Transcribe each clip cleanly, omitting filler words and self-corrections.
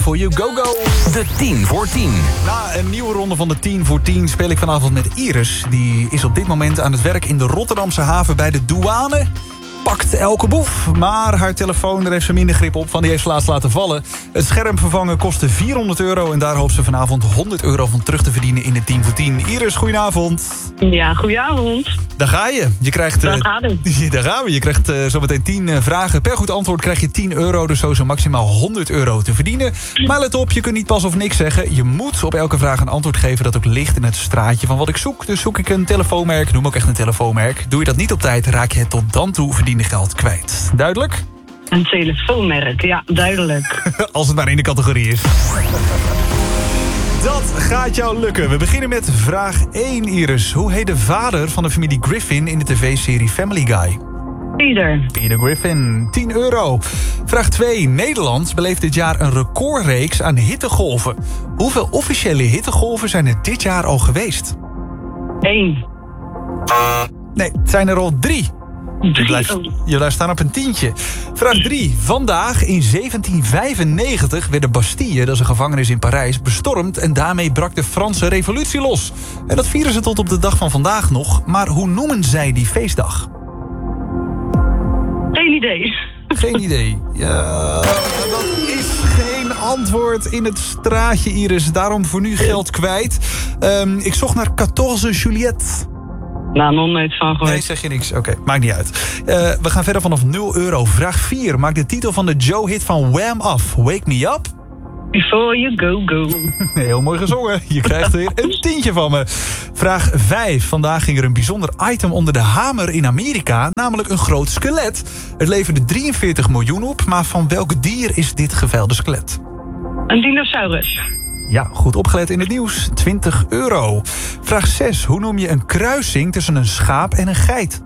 For You Go Go. De 10 voor 10. Na een nieuwe ronde van de 10 voor 10 speel ik vanavond met Iris. Die is op dit moment aan het werk in de Rotterdamse haven bij de douane. Pakt elke boef, maar haar telefoon, daar heeft ze minder grip op. Van die heeft ze laatst laten vallen. Het scherm vervangen kostte €400 en daar hoopt ze vanavond €100 van terug te verdienen in de 10 voor 10. Iris, goedenavond. Ja, goedenavond. Daar ga je. Je krijgt, Daar gaan we. Daar gaan we. Je krijgt zometeen 10 vragen. Per goed antwoord krijg je €10, dus zo maximaal €100 te verdienen. Maar let op, je kunt niet pas of niks zeggen. Je moet op elke vraag een antwoord geven dat ook ligt in het straatje van wat ik zoek. Dus zoek ik een telefoonmerk, noem ook echt een telefoonmerk. Doe je dat niet op tijd, raak je het tot dan toe verdiende geld kwijt. Duidelijk? Een telefoonmerk, ja, duidelijk. Als het maar in de categorie is. Dat gaat jou lukken. We beginnen met vraag 1, Iris. Hoe heet de vader van de familie Griffin in de tv-serie Family Guy? Peter Griffin, €10. Vraag 2. Nederland beleeft dit jaar een recordreeks aan hittegolven. Hoeveel officiële hittegolven zijn er dit jaar al geweest? 1. Nee, het zijn er al 3. Je blijft staan op een tientje. Vraag 3. Vandaag in 1795 werd de Bastille, dat is een gevangenis in Parijs, bestormd en daarmee brak de Franse revolutie los. En dat vieren ze tot op de dag van vandaag nog. Maar hoe noemen zij die feestdag? Geen idee. Geen idee. Ja, dat is geen antwoord in het straatje, Iris. Daarom voor nu geld kwijt. Ik zocht naar 14 Juliet. Nou, nog nooit van gehoord. Nee, zeg je niks. Oké, maakt niet uit. We gaan verder vanaf €0. Vraag 4. Maak de titel van de Joe-hit van Wham af. Wake Me Up. Before You Go Go. Heel mooi gezongen. Je krijgt weer een tientje van me. Vraag 5. Vandaag ging er een bijzonder item onder de hamer in Amerika. Namelijk een groot skelet. Het leverde 43 miljoen op. Maar van welk dier is dit gevelde skelet? Een dinosaurus. Ja, goed opgelet in het nieuws. €20. Vraag 6. Hoe noem je een kruising tussen een schaap en een geit?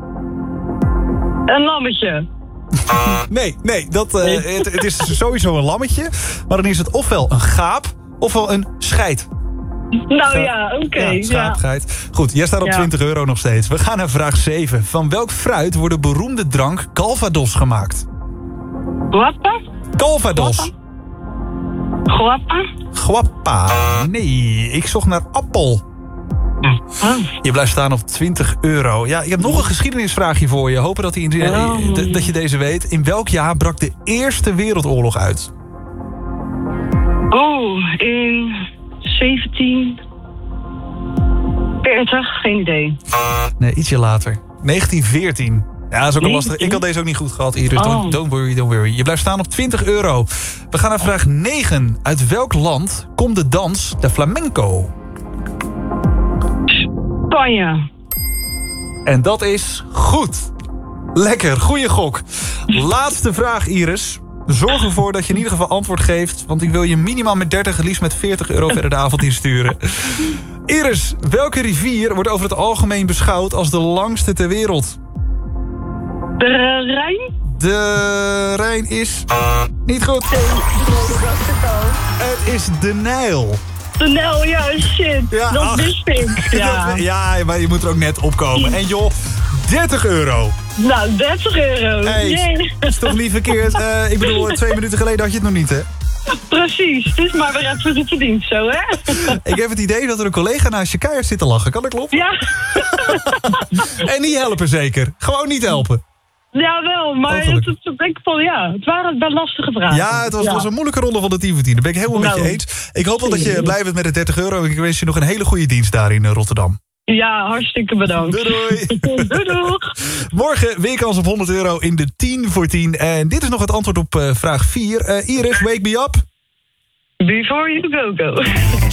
Een lammetje. Nee, het is sowieso een lammetje. Maar dan is het ofwel een gaap, ofwel een scheid. Nou ja, oké. Ja, schaap, geit. Goed, jij staat op €20 nog steeds. We gaan naar vraag 7. Van welk fruit wordt de beroemde drank Calvados gemaakt? Guapa? Calvados. Guapa? Guapa. Nee, ik zocht naar appel. Je blijft staan op €20. Ja, ik heb nog een geschiedenisvraagje voor je. Hopen dat je deze weet. In welk jaar brak de Eerste Wereldoorlog uit? In 1740. Geen idee. Nee, ietsje later. 1914. Ja, dat is ook een lastig. Ik had deze ook niet goed gehad, Iris. Don't worry. Je blijft staan op €20. We gaan naar vraag 9. Uit welk land komt de dans de flamenco? Spanje. En dat is goed. Lekker, goeie gok. Laatste vraag, Iris. Zorg ervoor dat je in ieder geval antwoord geeft. Want ik wil je minimaal met 30, het liefst met €40 verder de avond insturen. Iris, welke rivier wordt over het algemeen beschouwd als de langste ter wereld? De Rijn? De Rijn is niet goed. Het is de Nijl. De Nijl, ja, shit. Ja, dat wist ik. Ja. Ja, maar je moet er ook net opkomen. En joh, €30. Nou, €30. Hey, Jee. is toch niet verkeerd? Ik bedoel, 2 minuten geleden had je het nog niet, hè? Precies, het is maar weer even goed verdiend zo, hè? Ik heb het idee dat er een collega naast je keihard zit te lachen. Kan dat kloppen? Ja. En niet helpen zeker. Gewoon niet helpen. Ja, wel, maar het waren wel lastige vragen. Ja, het was een moeilijke ronde van de 10 voor 10. Dat ben ik helemaal met je eens. Ik hoop wel dat je blij bent met de €30. Ik wens je nog een hele goede dienst daar in Rotterdam. Ja, hartstikke bedankt. Doei. Doei. Morgen weer kans op €100 in de 10 voor 10. En dit is nog het antwoord op vraag 4. Iris, wake me up. Before You Go Go.